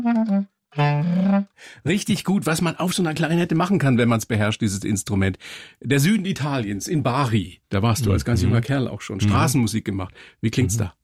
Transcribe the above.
Richtig gut, was man auf so einer Klarinette machen kann, wenn man es beherrscht, dieses Instrument. Der Süden Italiens, in Bari, da warst du als ganz junger Kerl auch schon, Straßenmusik gemacht. Wie klingt's da?